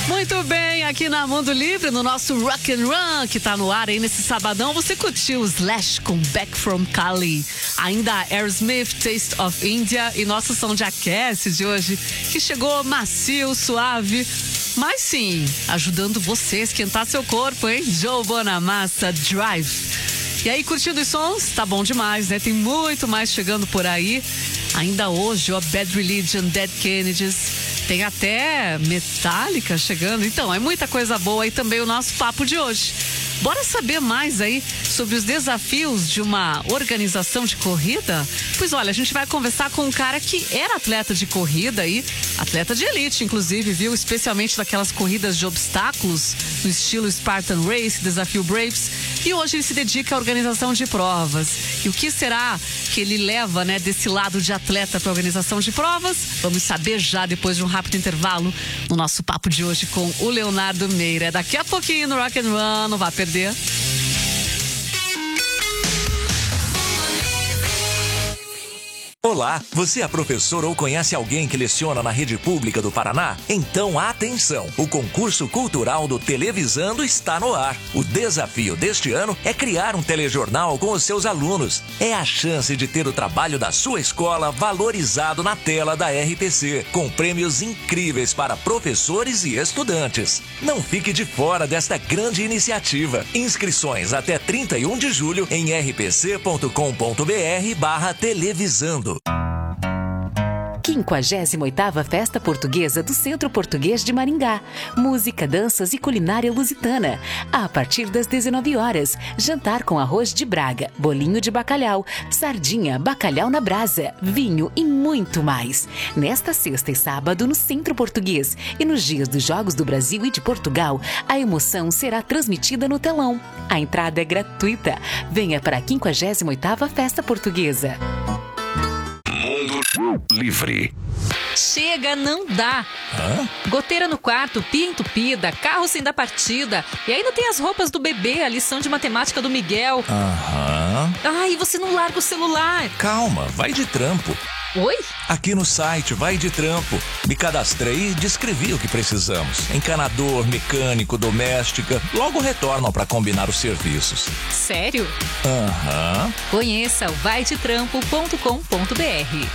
Muito bem, aqui na Mundo Livre, no nosso Rock and Run, que tá no ar aí nesse sabadão, você curtiu o Slash com Back from Cali, ainda Aerosmith, Taste of India e nosso som de aquece de hoje, que chegou macio, suave, mas sim, ajudando você a esquentar seu corpo, hein? Joe Bonamassa, Drive. E aí, curtindo os sons? Tá bom demais, né? Tem muito mais chegando por aí. Ainda hoje, ó, Bad Religion, Dead Kennedys. Tem até Metallica chegando. Então, é muita coisa boa e também o nosso papo de hoje. Bora saber mais aí sobre os desafios de uma organização de corrida? Pois olha, a gente vai conversar com um cara que era atleta de corrida aí, atleta de elite, inclusive, viu? Especialmente daquelas corridas de obstáculos, no estilo Spartan Race, Desafio Braves. E hoje ele se dedica à organização de provas. E o que será que ele leva, né, desse lado de atleta para a organização de provas? Vamos saber já depois de um rápido intervalo no nosso papo de hoje com o Leonardo Meira. Daqui a pouquinho no Rock and Run, não vai perder. Olá, você é professor ou conhece alguém que leciona na rede pública do Paraná? Então atenção, o concurso cultural do Televisando está no ar. O desafio deste ano é criar um telejornal com os seus alunos. É a chance de ter o trabalho da sua escola valorizado na tela da RPC, com prêmios incríveis para professores e estudantes. Não fique de fora desta grande iniciativa. Inscrições até 31 de julho em rpc.com.br/televisando. 58ª Festa Portuguesa do Centro Português de Maringá. Música, danças e culinária lusitana. A partir das 19 horas, jantar com arroz de Braga, bolinho de bacalhau, sardinha, bacalhau na brasa, vinho e muito mais. Nesta sexta e sábado no Centro Português e nos dias dos Jogos do Brasil e de Portugal, a emoção será transmitida no telão. A entrada é gratuita. Venha para a 58ª Festa Portuguesa. Mundo Livre. Chega, não dá. Goteira no quarto, pia entupida, carro sem dar partida. E ainda tem as roupas do bebê, a lição de matemática do Miguel. Ai, você não larga o celular. Calma, vai de trampo. Oi? Aqui no site Vai de Trampo. Me cadastrei e descrevi o que precisamos. Encanador, mecânico, doméstica. Logo retornam para combinar os serviços. Sério? Conheça o vaidetrampo.com.br.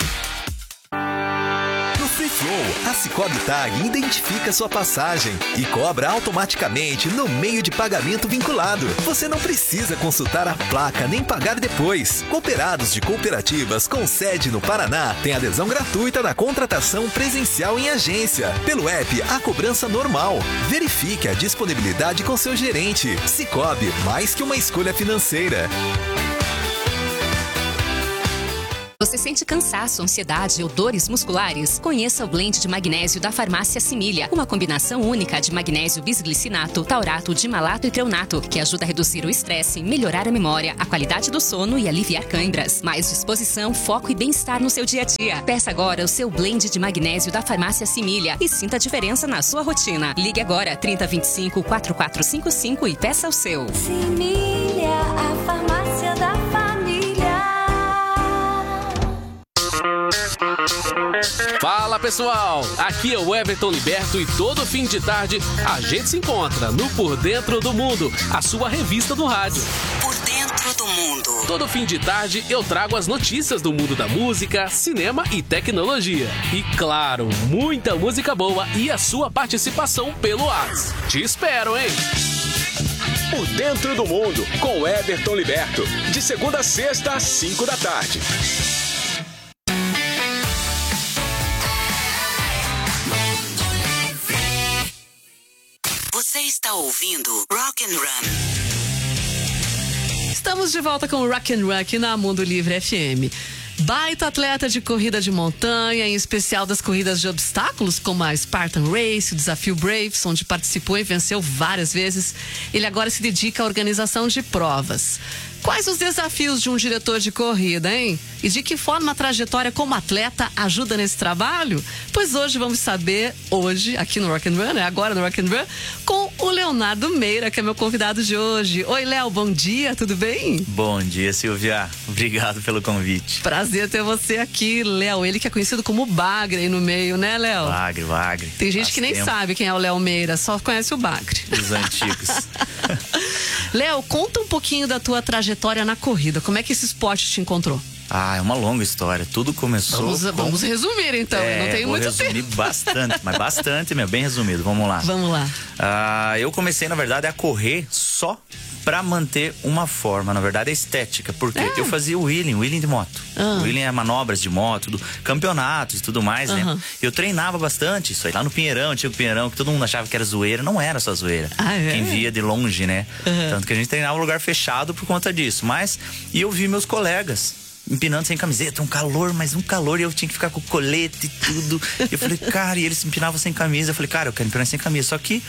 Free Flow, a Cicobi Tag identifica sua passagem e cobra automaticamente no meio de pagamento vinculado. Você não precisa consultar a placa nem pagar depois. Cooperados de cooperativas com sede no Paraná têm adesão gratuita na contratação presencial em agência. Pelo app, a cobrança normal. Verifique a disponibilidade com seu gerente. Cicobi, mais que uma escolha financeira. Você sente cansaço, ansiedade ou dores musculares? Conheça o blend de magnésio da Farmácia Simília, uma combinação única de magnésio bisglicinato, taurato, dimalato e treonato, que ajuda a reduzir o estresse, melhorar a memória, a qualidade do sono e aliviar câimbras. Mais disposição, foco e bem-estar no seu dia a dia. Peça agora o seu blend de magnésio da Farmácia Simília e sinta a diferença na sua rotina. Ligue agora 3025-4455 e peça o seu. Simília, a farmácia da família. Fala pessoal, aqui é o Everton Liberto e todo fim de tarde a gente se encontra no Por Dentro do Mundo, a sua revista do rádio. Por Dentro do Mundo. Todo fim de tarde eu trago as notícias do mundo da música, cinema e tecnologia. E claro, muita música boa e a sua participação pelo ar. Te espero, hein? Por Dentro do Mundo, com Everton Liberto, de segunda a sexta às 5 da tarde. Você está ouvindo Rock and Run. Estamos de volta com o Rock and Run aqui na Mundo Livre FM. Baita atleta de corrida de montanha, em especial das corridas de obstáculos, como a Spartan Race, o Desafio Braves, onde participou e venceu várias vezes. Ele agora se dedica à organização de provas. Quais os desafios de um diretor de corrida, hein? E de que forma a trajetória como atleta ajuda nesse trabalho? Pois hoje vamos saber, aqui no Rock and Run, agora no Rock and Run, com o Leonardo Meira, que é meu convidado de hoje. Oi, Léo, bom dia, tudo bem? Bom dia, Silvia. Obrigado pelo convite. Prazer ter você aqui, Léo. Ele que é conhecido como Bagre aí no meio, né, Léo? Bagre. Tem gente que nem sabe quem é o Léo Meira, só conhece o Bagre. Os antigos. Léo, conta um pouquinho da tua trajetória na corrida. Como é que esse esporte te encontrou? É uma longa história. Tudo começou... Vamos resumir, então. Não tem muito tempo. Vou resumir bastante, mas bastante, bem resumido. Vamos lá. Vamos lá. Eu comecei, na verdade, a correr só pra manter uma forma, na verdade, estética. Porque eu fazia o wheeling de moto. O wheeling é manobras de moto, campeonatos e tudo mais, né? Eu treinava bastante isso aí. Lá no Pinheirão, antigo Pinheirão, que todo mundo achava que era zoeira. Não era só zoeira. Quem via de longe, né? Tanto que a gente treinava em lugar fechado por conta disso. E eu vi meus colegas empinando sem camiseta, um calor, e eu tinha que ficar com colete e tudo. Eu falei, cara, e eles empinavam sem camisa. Eu falei, cara, eu quero empinar sem camisa. Só que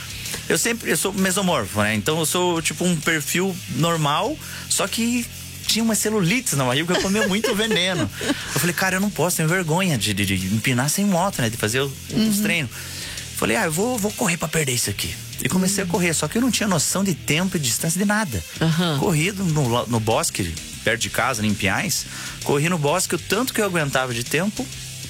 eu sou mesomorfo, né? Então eu sou tipo um perfil normal, só que tinha umas celulites na barriga, porque eu comia muito veneno. Eu falei, cara, eu não posso, tenho vergonha de empinar sem moto, né? De fazer os treinos. Falei, eu vou correr pra perder isso aqui. E comecei a correr, só que eu não tinha noção de tempo e distância de nada. Corrido no bosque, perto de casa, em Pinhais. Corri no bosque o tanto que eu aguentava de tempo,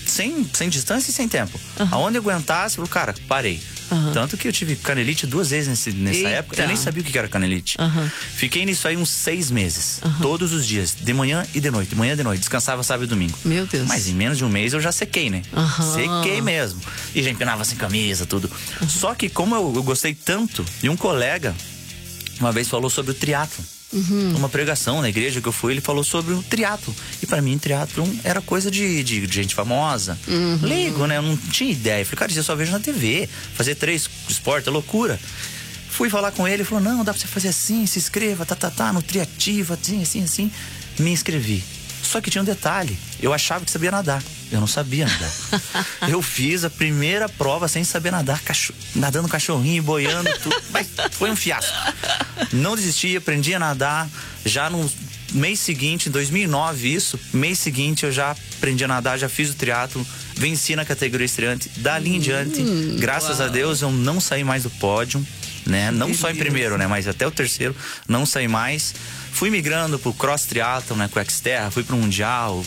sem distância e sem tempo. Aonde eu aguentasse, eu falei, cara, parei. Tanto que eu tive canelite 2 vezes nessa época. Eu nem sabia o que era canelite. Fiquei nisso aí uns 6 meses. Todos os dias, de manhã e de noite. Descansava sábado e domingo. Meu Deus. Mas em menos de um mês eu já sequei, né? Sequei mesmo. E já empinava sem camisa, tudo. Só que como eu gostei tanto, e um colega uma vez falou sobre o triatlo. Uma pregação na igreja que eu fui, ele falou sobre o triatlo. E pra mim, triatlo era coisa de gente famosa. Leigo, né? Eu não tinha ideia. Eu falei, cara, eu só vejo na TV. Fazer 3 esportes é loucura. Fui falar com ele, ele falou, não, dá pra você fazer assim, se inscreva, no Triativa, assim. Me inscrevi. Só que tinha um detalhe, eu achava que sabia nadar. Eu não sabia nadar. Eu fiz a primeira prova sem saber nadar, nadando cachorrinho, boiando, tudo. Mas foi um fiasco. Não desisti, aprendi a nadar. Já no mês seguinte, em 2009 mês seguinte eu já aprendi a nadar, já fiz o triatlo, venci na categoria estreante. Dali em diante, graças a Deus, eu não saí mais do pódio, né? Não só em primeiro, né? Mas até o terceiro, não saí mais. Fui migrando pro cross triathlon, né? Com o Xterra, fui pro Mundial,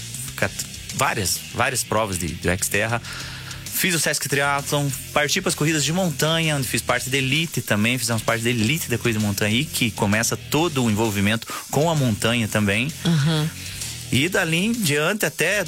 várias provas de Xterra. Fiz o Sesc Triathlon, parti para as corridas de montanha, onde fiz parte da elite também, fizemos parte da elite da corrida de montanha aí, que começa todo o envolvimento com a montanha também. E dali em diante, até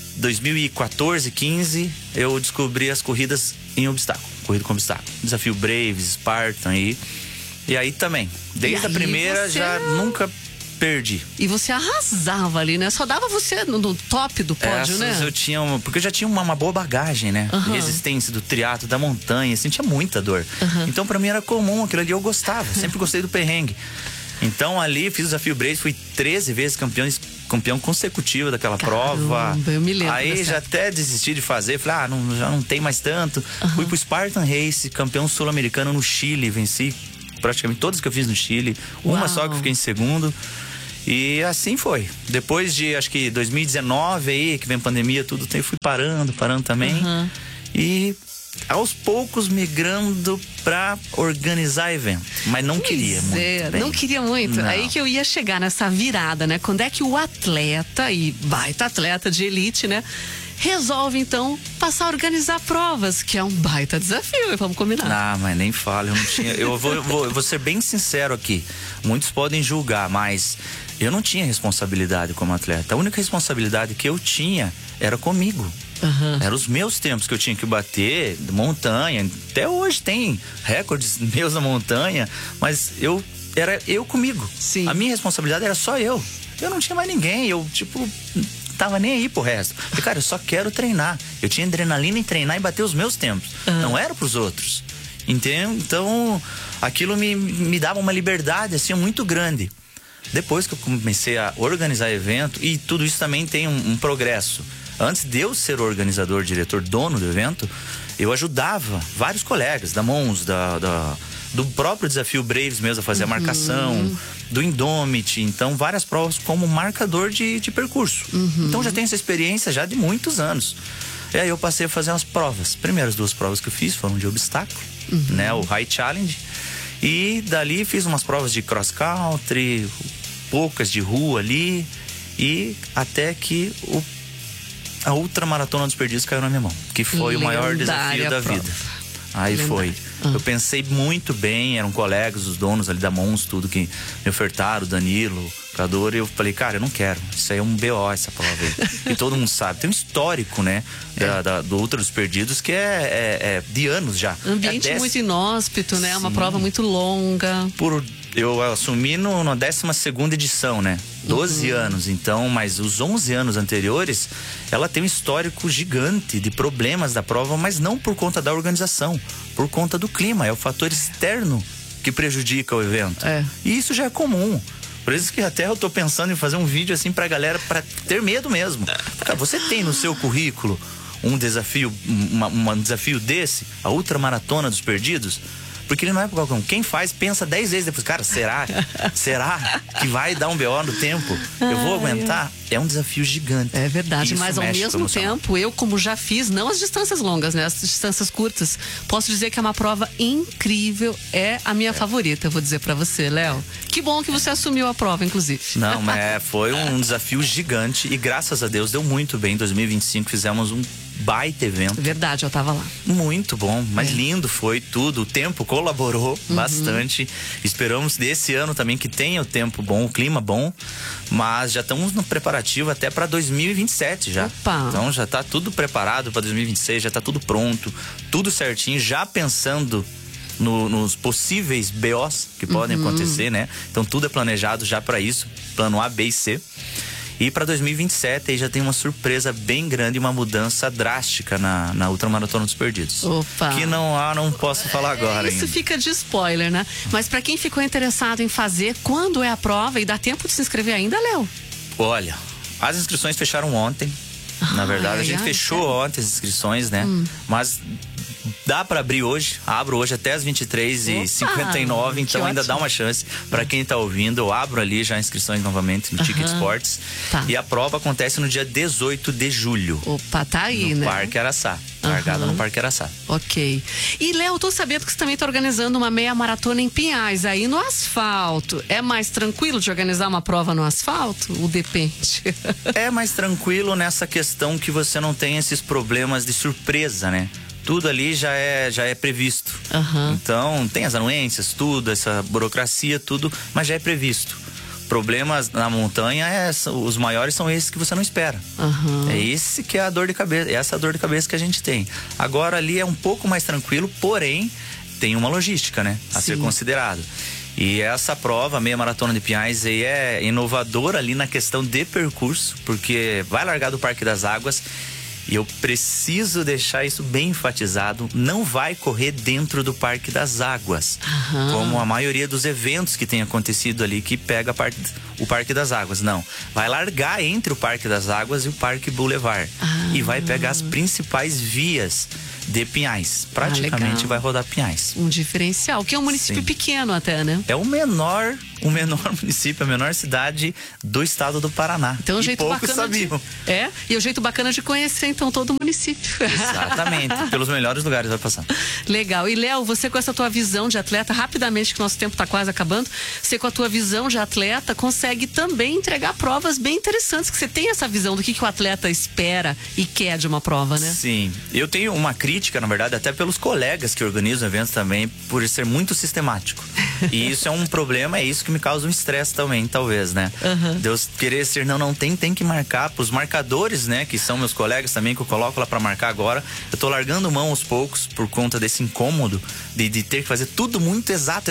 2014, 15, eu descobri as corridas em obstáculo, corrida com obstáculo. Desafio Braves, Spartan aí. E aí também, desde a primeira já nunca perdi. E você arrasava ali, né? Só dava você no top do pódio, né? Eu tinha porque eu já tinha uma boa bagagem, né? Resistência do triatlo, da montanha, sentia muita dor. Então pra mim era comum, aquilo ali eu gostava, sempre gostei do perrengue. Então ali fiz o desafio Braves, fui 13 vezes campeão consecutivo daquela prova. Eu me lembro. Aí já até desisti de fazer, falei, já não tem mais tanto. Fui pro Spartan Race, campeão sul-americano no Chile, venci praticamente todas que eu fiz no Chile. Uma só que eu fiquei em segundo. E assim foi. Depois de, acho que 2019 aí, que vem pandemia, tudo, eu fui parando também. E aos poucos migrando pra organizar evento. Mas não queria muito. Não queria muito. Não. Aí que eu ia chegar nessa virada, né? Quando é que o atleta, e baita atleta de elite, né? Resolve, então, passar a organizar provas, que é um baita desafio, vamos combinar. Mas nem fala, eu não tinha. Eu vou ser bem sincero aqui. Muitos podem julgar, mas eu não tinha responsabilidade como atleta. A única responsabilidade que eu tinha era comigo. Eram os meus tempos que eu tinha que bater, montanha. Até hoje tem recordes meus na montanha, mas era eu comigo. Sim. A minha responsabilidade era só eu. Eu não tinha mais ninguém. Eu, tava nem aí pro resto. Porque, cara, eu só quero treinar. Eu tinha adrenalina em treinar e bater os meus tempos. Não era pros outros. Entendeu? Então, aquilo me dava uma liberdade, assim, muito grande. Depois que eu comecei a organizar evento, e tudo isso também tem um progresso. Antes de eu ser o organizador, diretor, dono do evento, eu ajudava vários colegas da Mons, do próprio Desafio Braves mesmo, a fazer a marcação, do Indomit, então várias provas como marcador de percurso. Então já tenho essa experiência já de muitos anos. E aí eu passei a fazer umas provas. Primeiras 2 provas que eu fiz foram de obstáculo, né, o High Challenge, e dali fiz umas provas de cross country, poucas de rua ali, e até que a Ultramaratona dos Perdidos caiu na minha mão, que foi o maior desafio da vida. Aí foi. Eu pensei muito bem, eram colegas, os donos ali da Mons, tudo que me ofertaram, o Danilo, o Cador, e eu falei, cara, eu não quero. Isso aí é um BO, essa prova aí. E todo mundo sabe. Tem um histórico, né, do Ultra dos Perdidos, que é de anos já. Ambiente muito inóspito, né? Sim. Uma prova muito longa. Eu assumi na 12ª edição, né? 12 anos, então, mas os 11 anos anteriores, ela tem um histórico gigante de problemas da prova, mas não por conta da organização, por conta do clima. É o fator externo que prejudica o evento. E isso já é comum. Por isso que até eu tô pensando em fazer um vídeo assim pra galera, pra ter medo mesmo. Cara, você tem no seu currículo um desafio, um desafio desse, a Ultramaratona dos Perdidos? Porque ele não é pra qualquer um. Quem faz, pensa 10 vezes depois. Cara, será que vai dar um BO no tempo? Eu vou aguentar? É um desafio gigante. É verdade, mas ao mesmo tempo, eu como já fiz, não as distâncias longas, né? As distâncias curtas, posso dizer que é uma prova incrível, é a minha favorita, eu vou dizer pra você, Léo. Que bom que você assumiu a prova, inclusive. Não, mas foi um desafio gigante e graças a Deus deu muito bem. Em 2025 fizemos um baita evento. Verdade, eu tava lá. Muito bom, mas lindo foi tudo. O tempo colaborou bastante. Esperamos desse ano também que tenha o tempo bom, o clima bom. Mas já estamos no preparativo até para 2027 já. Opa. Então já tá tudo preparado para 2026, já tá tudo pronto, tudo certinho, já pensando nos possíveis BOs que podem acontecer, né? Então tudo é planejado já para isso, plano A, B e C. E para 2027 aí já tem uma surpresa bem grande, uma mudança drástica na Ultramaratona dos Perdidos. Opa! Que não posso falar agora isso ainda. Fica de spoiler, né? Mas para quem ficou interessado em fazer, quando é a prova? E dá tempo de se inscrever ainda, Léo? Olha, as inscrições fecharam ontem. Na verdade, a gente fechou ontem as inscrições, né? Mas dá para abrir hoje. Abro hoje até as 23h59, então ainda dá uma chance para quem tá ouvindo. Eu abro ali já inscrições novamente no Ticket Sports. E a prova acontece no dia 18 de julho. Opa, tá aí, no né? Parque Araçá. Largada no Parque Araçá. Ok. E, Léo, eu tô sabendo que você também tá organizando uma meia maratona em Pinhais, aí no asfalto. É mais tranquilo de organizar uma prova no asfalto? Ou depende? É mais tranquilo nessa questão que você não tem esses problemas de surpresa, né? Tudo ali já é previsto. Então, tem as anuências, tudo, essa burocracia, tudo, mas já é previsto. Problemas na montanha, os maiores são esses que você não espera. É esse que é a dor de cabeça, essa dor de cabeça que a gente tem. Agora ali é um pouco mais tranquilo, porém tem uma logística, né? A ser considerado. E essa prova, a meia maratona de Pinhais, aí é inovadora ali na questão de percurso, porque vai largar do Parque das Águas. E eu preciso deixar isso bem enfatizado, não vai correr dentro do Parque das Águas, como a maioria dos eventos que tem acontecido ali, que pega o Parque das Águas. Não, vai largar entre o Parque das Águas e o Parque Boulevard. E vai pegar as principais vias de Pinhais. Praticamente vai rodar Pinhais. Um diferencial, que é um município pequeno até, né? É o menor município, a menor cidade do estado do Paraná. Então, um jeito poucos sabiam. E o jeito bacana de conhecer, então, todo o município. Exatamente, pelos melhores lugares vai passar. Legal. E, Léo, você com essa tua visão de atleta, rapidamente, que o nosso tempo tá quase acabando, você com a tua visão de atleta consegue também entregar provas bem interessantes, que você tem essa visão do que o atleta espera e quer de uma prova, né? Sim. Eu tenho uma crítica, na verdade, até pelos colegas que organizam eventos também, por ser muito sistemático. E isso é um problema, é isso que me causa um estresse também, talvez, né? Deus querer ser, não tem que marcar pros marcadores, né? Que são meus colegas também, que eu coloco lá pra marcar agora. Eu tô largando mão aos poucos por conta desse incômodo de ter que fazer tudo muito exato.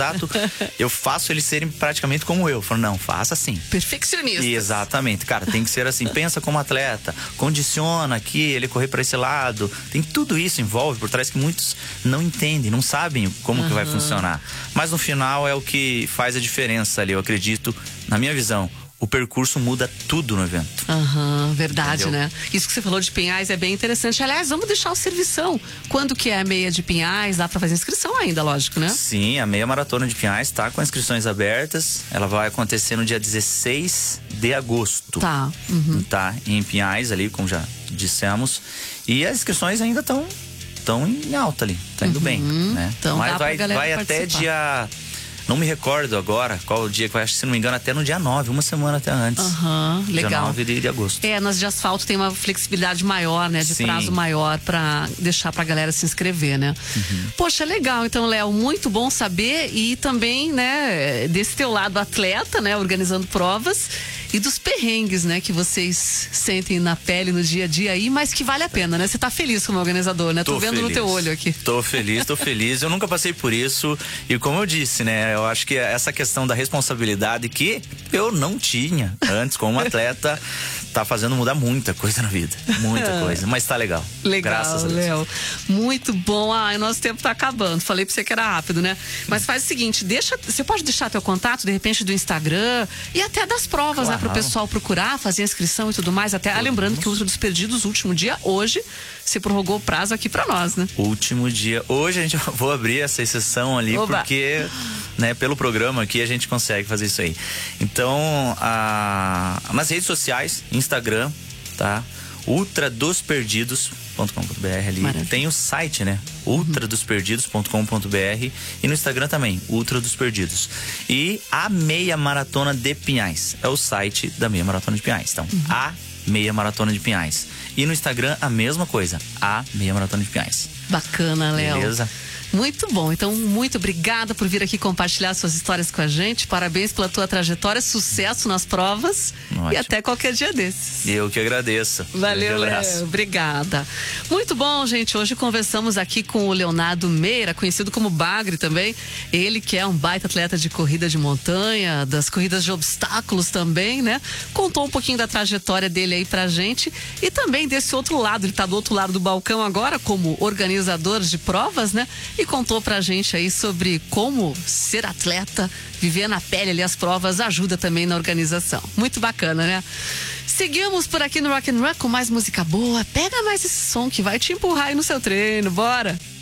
Eu faço eles serem praticamente como eu. Falo, não, faça assim. Perfeccionista. Exatamente, cara, tem que ser assim. Pensa como atleta, condiciona aqui, ele correr pra esse lado. Tem tudo isso envolve por trás que muitos não entendem, não sabem como que vai funcionar. Mas no final é o que faz a diferença ali, eu acredito, na minha visão. o percurso muda tudo no evento. Verdade, entendeu? Né? Isso que você falou de Pinhais é bem interessante. Aliás, vamos deixar o servição. Quando que é a meia de Pinhais? Dá pra fazer inscrição ainda, lógico, né? Sim, a meia maratona de Pinhais tá com inscrições abertas. Ela vai acontecer no dia 16 de agosto. Tá. Tá em Pinhais ali, como já dissemos. E as inscrições ainda estão em alta ali. Tá indo bem, né? Então mas vai até dia... Não me recordo agora qual o dia que vai, acho que se não me engano, até no dia 9, uma semana até antes. Legal. Dia 9 de agosto. Nas de asfalto tem uma flexibilidade maior, né? De prazo maior pra deixar pra galera se inscrever, né? Poxa, legal. Então, Léo, muito bom saber e também, né, desse teu lado atleta, né? Organizando provas e dos perrengues, né? Que vocês sentem na pele no dia a dia aí, mas que vale a pena, né? Você tá feliz como organizador, né? Tô vendo no teu olho aqui. Tô feliz. Eu nunca passei por isso e como eu disse, né? Eu acho que essa questão da responsabilidade que eu não tinha antes como atleta tá fazendo mudar muita coisa na vida. Muita coisa. Mas tá legal. Graças a Deus. Léo. Muito bom. O nosso tempo tá acabando. Falei pra você que era rápido, né? Mas faz o seguinte, você pode deixar teu contato, de repente, do Instagram e até das provas, né? Pro pessoal procurar, fazer a inscrição e tudo mais. Até lembrando que o Ultra dos Perdidos, último dia, hoje, se prorrogou o prazo aqui pra nós, né? Último dia. Hoje a gente vou abrir essa exceção ali, porque, né, pelo programa aqui a gente consegue fazer isso aí. Então, nas redes sociais, Instagram, tá? ultradosperdidos.com.br ali. Maravilha. Tem o site, né? ultradosperdidos.com.br e no Instagram também, Ultra dos Perdidos. E a Meia Maratona de Pinhais é o site da Meia Maratona de Pinhais. Então, a Meia Maratona de Pinhais. E no Instagram a mesma coisa, a Meia Maratona de Pinhais. Bacana, Léo. Beleza? Muito bom, então muito obrigada por vir aqui compartilhar suas histórias com a gente. Parabéns pela tua trajetória, sucesso nas provas. Ótimo. E até qualquer dia desses. Eu que agradeço. Valeu, Léo. Obrigada. Muito bom, gente. Hoje conversamos aqui com o Leonardo Meira, conhecido como Bagre também. Ele que é um baita atleta de corrida de montanha, das corridas de obstáculos também, né? Contou um pouquinho da trajetória dele aí pra gente e também desse outro lado. Ele tá do outro lado do balcão agora como organizador de provas, né? E contou pra gente aí sobre como ser atleta, viver na pele ali as provas, ajuda também na organização. Muito bacana, né? Seguimos por aqui no Rock and Roll com mais música boa. Pega mais esse som que vai te empurrar aí no seu treino. Bora!